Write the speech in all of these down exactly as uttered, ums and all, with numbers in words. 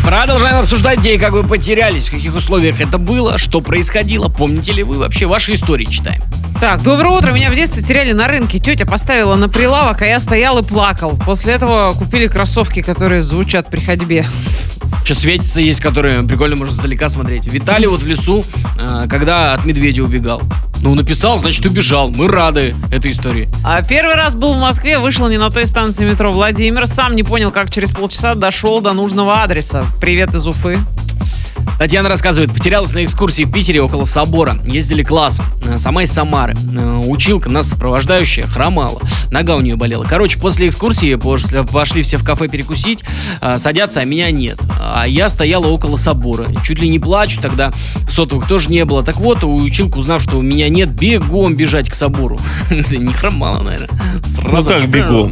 Продолжаем обсуждать, где и как вы потерялись, в каких условиях это было, что происходило, помните ли вы вообще, ваши истории читаем. Так, доброе утро. Меня в детстве теряли на рынке. Тетя поставила на прилавок, а я стоял и плакал. После этого купили кроссовки, которые звучат при ходьбе. Что светится есть, которые прикольно можно издалека смотреть. Виталий вот в лесу, когда от медведя убегал. Ну, написал, значит, убежал. Мы рады этой истории. А первый раз был в Москве, вышел не на той станции метро Владимир. Сам не понял, как через полчаса дошел до нужного адреса. Привет из Уфы. Татьяна рассказывает, потерялась на экскурсии в Питере около собора. Ездили классом, сама из Самары. Училка, нас сопровождающая, хромала. Нога у нее болела. Короче, после экскурсии после, пошли все в кафе перекусить, садятся, а меня нет. А я стояла около собора. Чуть ли не плачу, тогда сотовых тоже не было. Так вот, училка, узнав, что меня нет, бегом бежать к собору. Не хромала, наверное. Ну как бегом?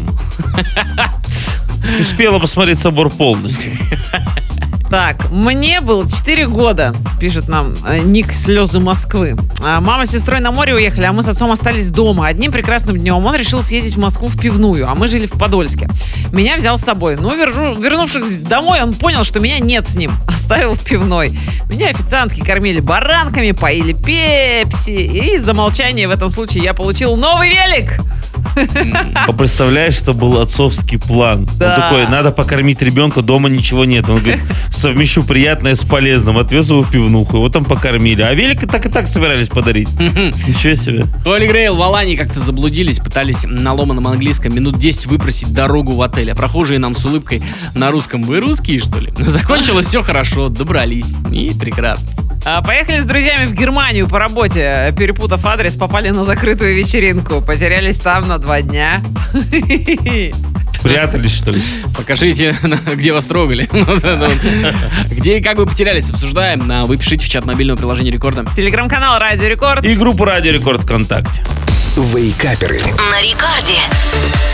Успела посмотреть собор полностью. Так, мне было четыре года, пишет нам э, ник «Слезы Москвы». А мама с сестрой на море уехали, а мы с отцом остались дома. Одним прекрасным днем он решил съездить в Москву в пивную, а мы жили в Подольске. Меня взял с собой. Ну, вержу, вернувшись домой, он понял, что меня нет с ним. Оставил в пивной. Меня официантки кормили баранками, поили пепси. И из-за молчания в этом случае я получил новый велик. Представляешь, что был отцовский план. Да. Он такой, надо покормить ребенка, дома ничего нет. Он говорит, совмещу приятное с полезным. Отвез его в пивнуху, его там покормили. А велик так и так собирались подарить. Ничего себе. Холли Грейл в Алании как-то заблудились, пытались на ломаном английском минут десять выпросить дорогу в отель. А прохожие нам с улыбкой на русском: вы русские, что ли? Закончилось все хорошо, добрались. И прекрасно. А, поехали с друзьями в Германию по работе. Перепутав адрес, попали на закрытую вечеринку. Потерялись там на два дня. Прятались, что ли? Покажите, где вас трогали. Где и как вы потерялись, обсуждаем. Вы пишите в чат мобильного приложения Рекорда. Телеграм-канал Радио Рекорд. И группу Радио Рекорд ВКонтакте. Вейкаперы. На Рекорде.